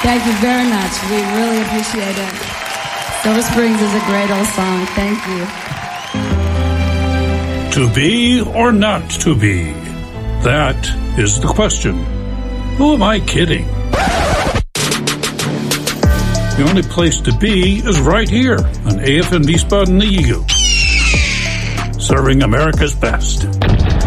Thank you very much. We really appreciate it. Silver Springs is a great old song. Thank you. To be or not to be? That is the question. Who am I kidding? The only place to be is right here on AFN Wiesbaden, the Eagle, serving America's best.